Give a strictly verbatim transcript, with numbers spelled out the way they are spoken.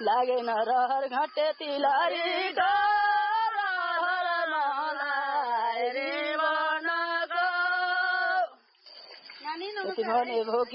लागे न रहर घाटे तिलारी रहर मलाई रे वनको